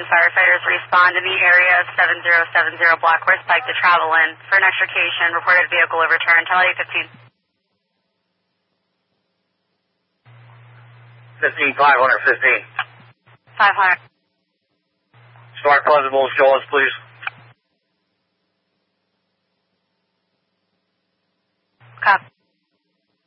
and firefighters respond in the area of 7070 Blackhorse Pike to travel in. For an extrication, reported vehicle overturned. Tell you 15. 15, 515. 500. Start Pleasantville, show us, please. Copy.